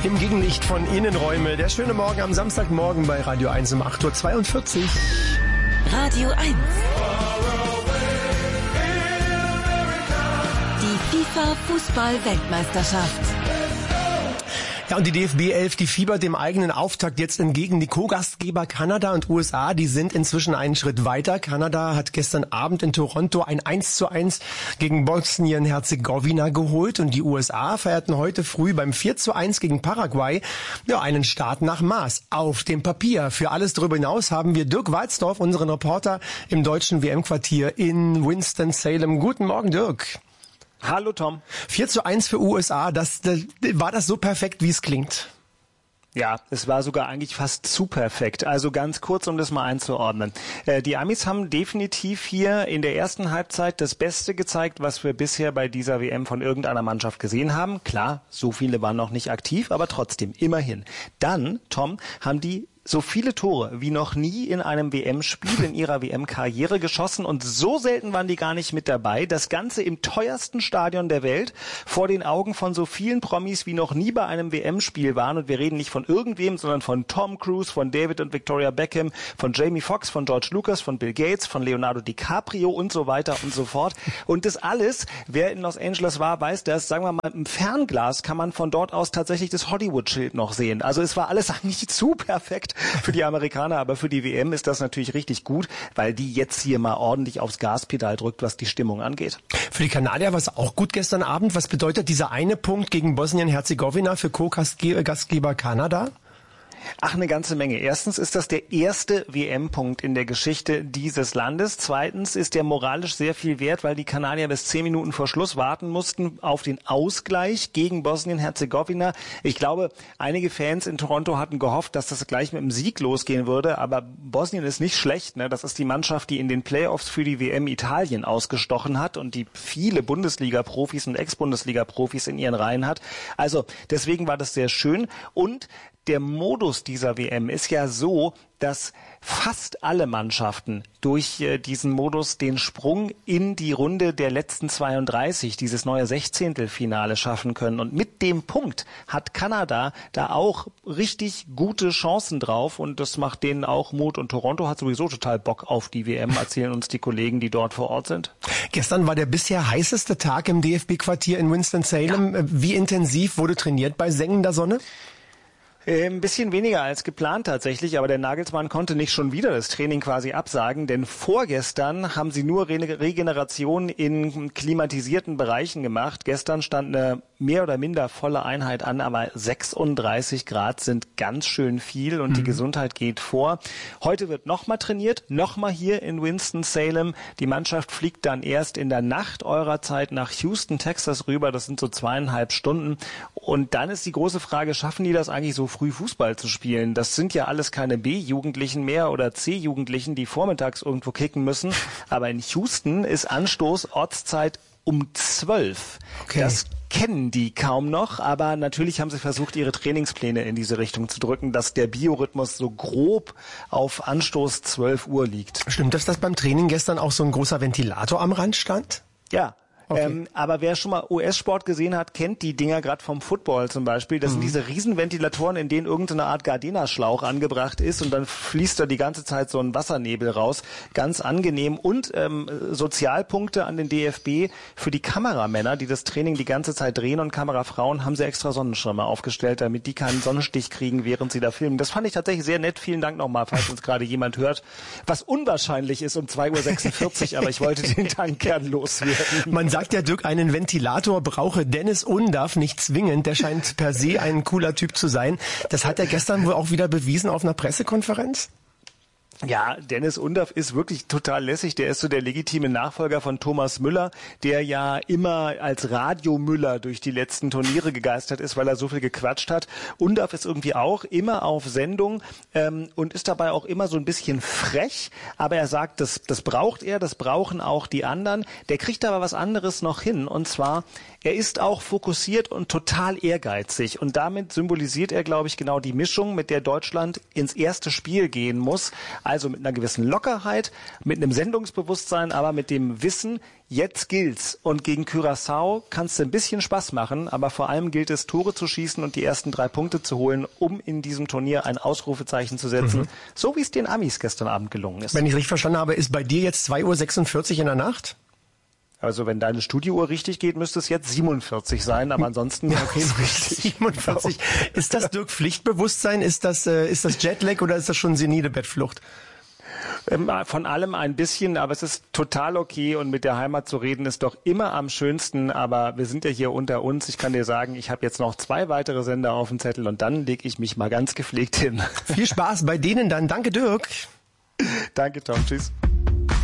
Im Gegenlicht von Innenräume. Der schöne Morgen am Samstagmorgen bei Radio 1 um 8.42 Uhr. Radio 1. Die FIFA-Fußball-Weltmeisterschaft. Ja, und die DFB 11, die fiebert dem eigenen Auftakt jetzt entgegen. Die Co-Gastgeber Kanada und USA, die sind inzwischen einen Schritt weiter. Kanada hat gestern Abend in Toronto ein 1:1 gegen Bosnien-Herzegowina geholt und die USA feierten heute früh beim 4:1 gegen Paraguay einen Start nach Maß auf dem Papier. Für alles darüber hinaus haben wir Dirk Walzdorf, unseren Reporter im deutschen WM-Quartier in Winston-Salem. Guten Morgen, Dirk. Hallo Tom. 4:1 für USA, war das so perfekt, wie es klingt? Ja, es war sogar eigentlich fast zu perfekt. Also ganz kurz, um das mal einzuordnen. Die Amis haben definitiv hier in der ersten Halbzeit das Beste gezeigt, was wir bisher bei dieser WM von irgendeiner Mannschaft gesehen haben. Klar, so viele waren noch nicht aktiv, aber trotzdem, immerhin. Dann, Tom, haben die so viele Tore wie noch nie in einem WM-Spiel in ihrer WM-Karriere geschossen und so selten waren die gar nicht mit dabei. Das Ganze im teuersten Stadion der Welt, vor den Augen von so vielen Promis wie noch nie bei einem WM-Spiel waren. Und wir reden nicht von irgendwem, sondern von Tom Cruise, von David und Victoria Beckham, von Jamie Foxx, von George Lucas, von Bill Gates, von Leonardo DiCaprio und so weiter und so fort. Und das alles, wer in Los Angeles war, weiß das, sagen wir mal, im Fernglas kann man von dort aus tatsächlich das Hollywood-Schild noch sehen. Also es war alles eigentlich zu perfekt für die Amerikaner, aber für die WM ist das natürlich richtig gut, weil die jetzt hier mal ordentlich aufs Gaspedal drückt, was die Stimmung angeht. Für die Kanadier war es auch gut gestern Abend. Was bedeutet dieser eine Punkt gegen Bosnien-Herzegowina für Co-Gastgeber Kanada? Ach, eine ganze Menge. Erstens ist das der erste WM-Punkt in der Geschichte dieses Landes. Zweitens ist der moralisch sehr viel wert, weil die Kanadier bis 10 Minuten vor Schluss warten mussten auf den Ausgleich gegen Bosnien-Herzegowina. Ich glaube, einige Fans in Toronto hatten gehofft, dass das gleich mit dem Sieg losgehen würde, aber Bosnien ist nicht schlecht, ne? Das ist die Mannschaft, die in den Playoffs für die WM Italien ausgestochen hat und die viele Bundesliga-Profis und Ex-Bundesliga-Profis in ihren Reihen hat. Also deswegen war das sehr schön und der Modus dieser WM ist ja so, dass fast alle Mannschaften durch diesen Modus den Sprung in die Runde der letzten 32, dieses neue Sechzehntelfinale schaffen können. Und mit dem Punkt hat Kanada da auch richtig gute Chancen drauf und das macht denen auch Mut. Und Toronto hat sowieso total Bock auf die WM, erzählen uns die Kollegen, die dort vor Ort sind. Gestern war der bisher heißeste Tag im DFB-Quartier in Winston-Salem. Ja. Wie intensiv wurde trainiert bei sengender Sonne? Ein bisschen weniger als geplant tatsächlich, aber der Nagelsmann konnte nicht schon wieder das Training quasi absagen, denn vorgestern haben sie nur Regeneration in klimatisierten Bereichen gemacht. Gestern stand eine mehr oder minder volle Einheit an, aber 36 Grad sind ganz schön viel und die Gesundheit geht vor. Heute wird nochmal trainiert, nochmal hier in Winston-Salem. Die Mannschaft fliegt dann erst in der Nacht eurer Zeit nach Houston, Texas rüber. Das sind so 2,5 Stunden. Und dann ist die große Frage, schaffen die das eigentlich so früh Fußball zu spielen? Das sind ja alles keine B-Jugendlichen mehr oder C-Jugendlichen, die vormittags irgendwo kicken müssen. Aber in Houston ist Anstoß Ortszeit um 12. Okay. Das kennen die kaum noch, aber natürlich haben sie versucht, ihre Trainingspläne in diese Richtung zu drücken, dass der Biorhythmus so grob auf Anstoß 12 Uhr liegt. Stimmt das, dass beim Training gestern auch so ein großer Ventilator am Rand stand? Ja. Okay. Aber wer schon mal US-Sport gesehen hat, kennt die Dinger gerade vom Football zum Beispiel. Das sind diese Riesenventilatoren, in denen irgendeine Art Gardena-Schlauch angebracht ist und dann fließt da die ganze Zeit so ein Wassernebel raus. Ganz angenehm. Und Sozialpunkte an den DFB für die Kameramänner, die das Training die ganze Zeit drehen und Kamerafrauen, haben sie extra Sonnenschirme aufgestellt, damit die keinen Sonnenstich kriegen, während sie da filmen. Das fand ich tatsächlich sehr nett. Vielen Dank nochmal, falls uns gerade jemand hört. Was unwahrscheinlich ist um 2:46 Uhr, aber ich wollte den Dank gern loswerden. Man sagt ja, Dirk, einen Ventilator brauche Dennis Undaff nicht zwingend. Der scheint per se ein cooler Typ zu sein. Das hat er gestern wohl auch wieder bewiesen auf einer Pressekonferenz. Ja, Dennis Undaff ist wirklich total lässig. Der ist so der legitime Nachfolger von Thomas Müller, der ja immer als Radio Müller durch die letzten Turniere gegeistert ist, weil er so viel gequatscht hat. Undaff ist irgendwie auch immer auf Sendung und ist dabei auch immer so ein bisschen frech. Aber er sagt, das braucht er, das brauchen auch die anderen. Der kriegt aber was anderes noch hin. Und zwar, er ist auch fokussiert und total ehrgeizig. Und damit symbolisiert er, glaube ich, genau die Mischung, mit der Deutschland ins erste Spiel gehen muss. Also mit einer gewissen Lockerheit, mit einem Sendungsbewusstsein, aber mit dem Wissen, jetzt gilt's. Und gegen Curaçao kannst du ein bisschen Spaß machen, aber vor allem gilt es, Tore zu schießen und die ersten 3 Punkte zu holen, um in diesem Turnier ein Ausrufezeichen zu setzen. So wie es den Amis gestern Abend gelungen ist. Wenn ich richtig verstanden habe, ist bei dir jetzt 2:46 Uhr in der Nacht? Also wenn deine Studiouhr richtig geht, müsste es jetzt 47 sein, aber ansonsten okay, ist richtig. 47. Ist das, Dirk, Pflichtbewusstsein? Ist das Jetlag oder ist das schon senile Bettflucht? Von allem ein bisschen, aber es ist total okay und mit der Heimat zu reden ist doch immer am schönsten, aber wir sind ja hier unter uns. Ich kann dir sagen, ich habe jetzt noch 2 weitere Sender auf dem Zettel und dann lege ich mich mal ganz gepflegt hin. Viel Spaß bei denen dann. Danke, Dirk. Danke, Tom. Tschüss.